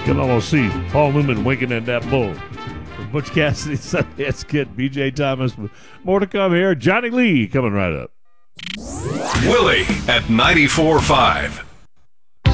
Can almost see Paul Newman winking at that bull. For Butch Cassidy, Sundance Kid, BJ Thomas. More to come here. Johnny Lee coming right up. Willie at 94.5.